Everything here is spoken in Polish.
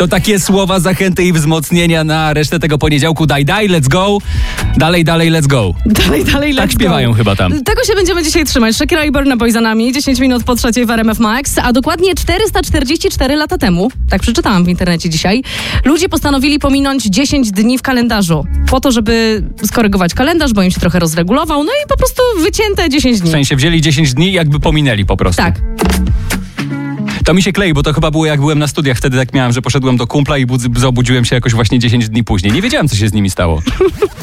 To takie słowa zachęty i wzmocnienia na resztę tego poniedziałku. Daj, let's go. Dalej, let's go. Dalej, let's Tak śpiewają go. chyba tam. Tego się będziemy dzisiaj trzymać. Shakira i Burna Boy za nami. 10 minut po 3 w RMF Max. A dokładnie 444 lata temu, tak przeczytałam w internecie dzisiaj, ludzie postanowili pominąć 10 dni w kalendarzu. Po to, żeby skorygować kalendarz, bo im się trochę rozregulował. No i po prostu wycięte 10 dni. W sensie wzięli 10 dni i jakby pominęli po prostu. Tak. To mi się klei, bo to chyba było jak byłem na studiach. Wtedy tak miałem, że poszedłem do kumpla i obudziłem się jakoś właśnie 10 dni później. Nie wiedziałem, co się z nimi stało.